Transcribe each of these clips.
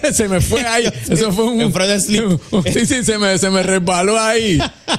Se me fue ahí. Eso fue un Freudian slip. Sí, se me resbaló ahí.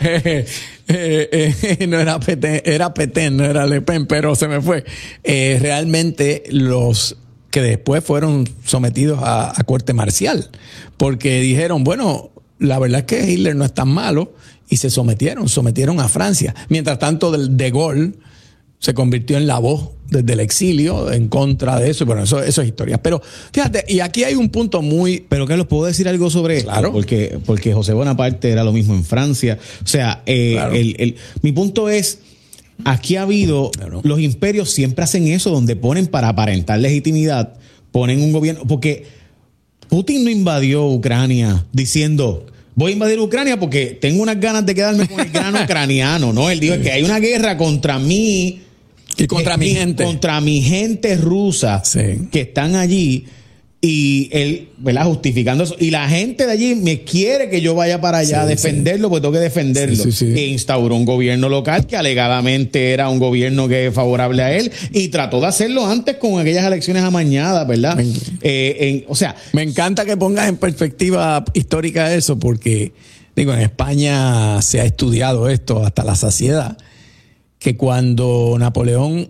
No era Petén, no era Le Pen, pero se me fue. Realmente los que después fueron sometidos a corte marcial, porque dijeron, bueno, la verdad es que Hitler no es tan malo, y se sometieron a Francia. Mientras tanto, De Gaulle se convirtió en la voz desde el exilio en contra de eso. Bueno, eso es historia. Pero fíjate, y aquí hay un punto muy... Pero Carlos, ¿puedo decir algo sobre esto? Claro. Porque José Bonaparte era lo mismo en Francia. O sea, Claro. mi punto es, aquí ha habido... Claro. Los imperios siempre hacen eso, donde ponen para aparentar legitimidad, ponen un gobierno... Porque Putin no invadió Ucrania diciendo... Voy a invadir Ucrania porque tengo unas ganas de quedarme con el grano ucraniano, ¿no? Él dijo que hay una guerra contra mí Y contra mi gente. Contra mi gente rusa, Sí. que están allí, y él, ¿verdad?, justificando eso. Y la gente de allí me quiere que yo vaya para allá a defenderlo, porque tengo que defenderlo. Sí. E instauró un gobierno local que alegadamente era un gobierno que es favorable a él, y trató de hacerlo antes con aquellas elecciones amañadas, ¿verdad? O sea, Me encanta que pongas en perspectiva histórica eso, porque, digo, en España se ha estudiado esto hasta la saciedad, que cuando Napoleón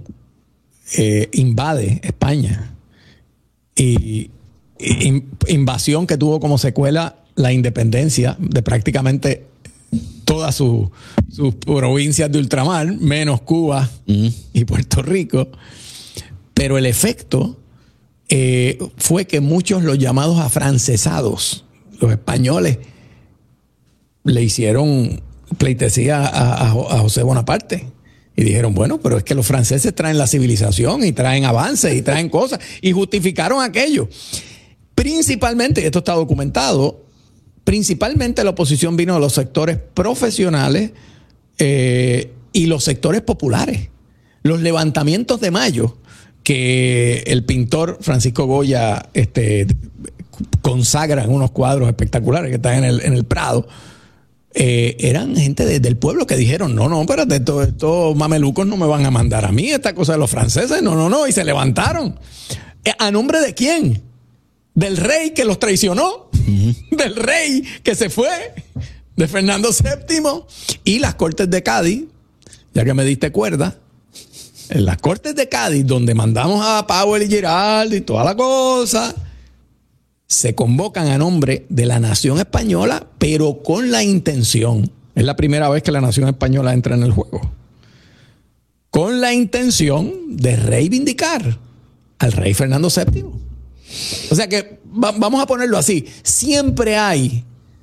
invade España, y invasión que tuvo como secuela la independencia de prácticamente todas sus provincias de ultramar, menos Cuba y Puerto Rico, pero el efecto fue que muchos, los llamados afrancesados, los españoles, le hicieron pleitesía a José Bonaparte. Y dijeron, bueno, pero es que los franceses traen la civilización y traen avances y traen cosas, y justificaron aquello. Principalmente, y esto está documentado, principalmente la oposición vino de los sectores profesionales y los sectores populares. Los levantamientos de mayo, que el pintor Francisco Goya consagra en unos cuadros espectaculares que están en el Prado, eran gente del pueblo que dijeron, no, espérate, estos mamelucos no me van a mandar a mí, esta cosa de los franceses, no, y se levantaron. ¿A nombre de quién? Del rey que los traicionó, del rey que se fue, de Fernando VII, y las Cortes de Cádiz, ya que me diste cuerda, en las Cortes de Cádiz, donde mandamos a Powell y Giraldo y toda la cosa, se convocan a nombre de la nación española, pero con la intención, es la primera vez que la nación española entra en el juego, con la intención de reivindicar al rey Fernando VII. O sea que vamos a ponerlo así, siempre hay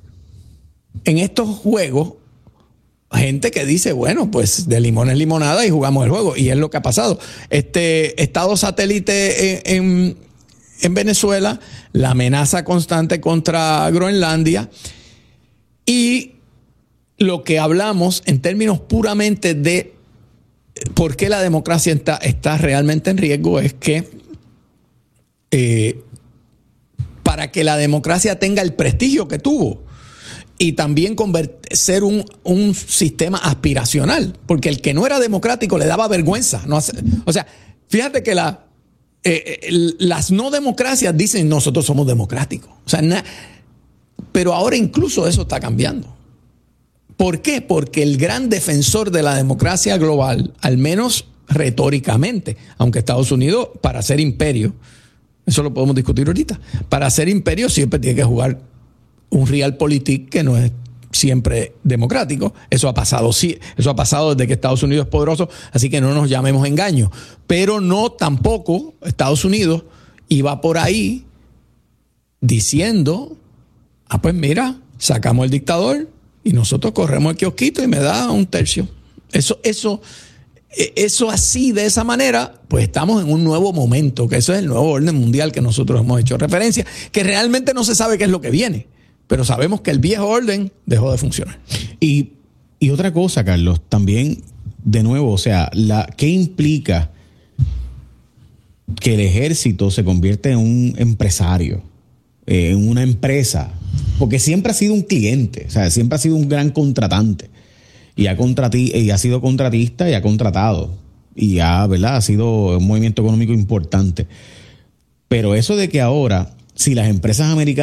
en estos juegos gente que dice, bueno, pues de limón es limonada y jugamos el juego, y es lo que ha pasado. Estado satélite en Venezuela, la amenaza constante contra Groenlandia, y lo que hablamos en términos puramente de por qué la democracia está realmente en riesgo es que para que la democracia tenga el prestigio que tuvo y también ser un sistema aspiracional, porque el que no era democrático le daba vergüenza. O sea, fíjate que las no democracias dicen nosotros somos democráticos. O sea, pero ahora incluso eso está cambiando. ¿Por qué? Porque el gran defensor de la democracia global, al menos retóricamente, aunque Estados Unidos, para ser imperio, eso lo podemos discutir ahorita, para ser imperio siempre tiene que jugar un realpolitik que no es siempre democrático. Eso ha pasado, sí, eso ha pasado desde que Estados Unidos es poderoso, así que no nos llamemos engaño. Pero no tampoco Estados Unidos iba por ahí diciendo, pues mira, sacamos el dictador y nosotros corremos el kiosquito y me da un tercio. Eso así, de esa manera, pues estamos en un nuevo momento, que eso es el nuevo orden mundial que nosotros hemos hecho referencia, que realmente no se sabe qué es lo que viene, pero sabemos que el viejo orden dejó de funcionar. Y otra cosa, Carlos, también, de nuevo, o sea, ¿qué implica que el ejército se convierte en un empresario, en una empresa? Porque siempre ha sido un cliente, o sea, siempre ha sido un gran contratante. Y ha sido contratista y ha contratado. Y ¿verdad? Ha sido un movimiento económico importante. Pero eso de que ahora, si las empresas americanas